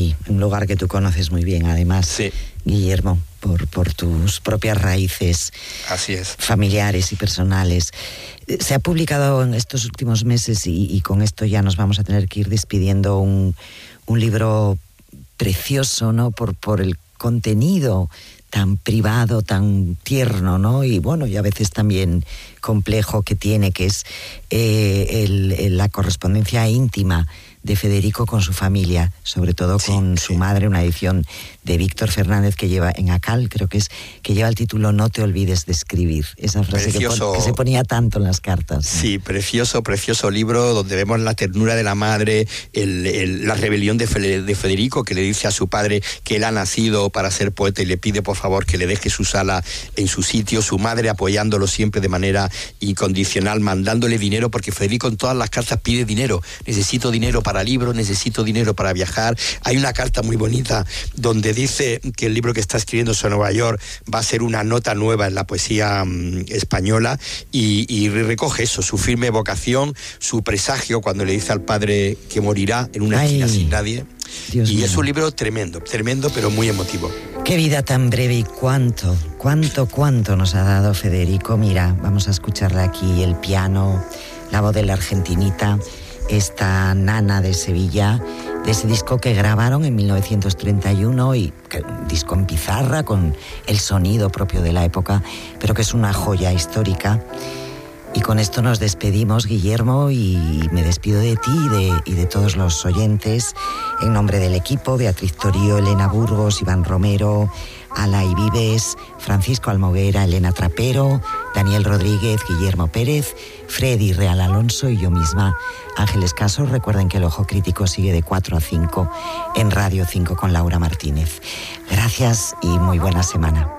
Madrid, un lugar que tú conoces muy bien, además, sí. Guillermo, por tus propias raíces. Así es. Familiares y personales. Se ha publicado en estos últimos meses, y con esto ya nos vamos a tener que ir despidiendo, un libro precioso, ¿no? Por el contenido tan privado, tan tierno, ¿no? Y bueno, y a veces también complejo que tiene, que es la correspondencia íntima de Federico con su familia, sobre todo con su madre, una edición de Víctor Fernández que lleva en Acal, creo que lleva el título "No te olvides de escribir", esa frase que se ponía tanto en las cartas, ¿no? Sí, precioso libro donde vemos la ternura de la madre, la rebelión de Federico, que le dice a su padre que él ha nacido para ser poeta y le pide por favor que le deje su sala en su sitio, su madre apoyándolo siempre de manera incondicional, mandándole dinero, porque Federico en todas las cartas pide dinero, necesito dinero para libros, necesito dinero para viajar. Hay una carta muy bonita donde dice que el libro que está escribiendo sobre Nueva York va a ser una nota nueva en la poesía española, y recoge eso, su firme vocación, su presagio cuando le dice al padre que morirá en una esquina sin nadie. Dios mío. Es un libro tremendo, pero muy emotivo. Qué vida tan breve, y cuánto nos ha dado Federico. Mira, vamos a escucharle aquí el piano, la voz de la argentinita, esta nana de Sevilla, de ese disco que grabaron en 1931, y un disco en pizarra con el sonido propio de la época, pero que es una joya histórica. Y con esto nos despedimos, Guillermo, y me despido de ti y de todos los oyentes. En nombre del equipo, Beatriz Torío, Elena Burgos, Iván Romero, Alay Vives, Francisco Almoguera, Elena Trapero, Daniel Rodríguez, Guillermo Pérez, Freddy Real Alonso y yo misma, Ángeles Caso. Recuerden que el Ojo Crítico sigue de 4 a 5 en Radio 5 con Laura Martínez. Gracias y muy buena semana.